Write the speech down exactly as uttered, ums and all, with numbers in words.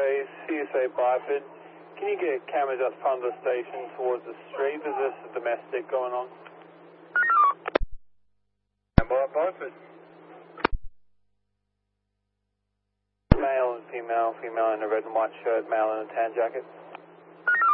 base, C S A Byford. Can you get cameras out front of the station towards the street? Is this a domestic going on? By Byford. Male and female, female in a red and white shirt, male in a tan jacket.